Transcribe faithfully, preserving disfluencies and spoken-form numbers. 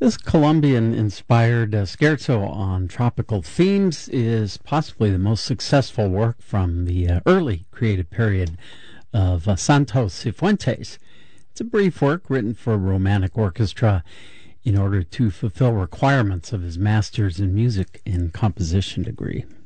This Colombian-inspired uh, scherzo on tropical themes is possibly the most successful work from the uh, early creative period of uh, Santos Cifuentes. It's a brief work written for a romantic orchestra in order to fulfill requirements of his master's in music and composition degree.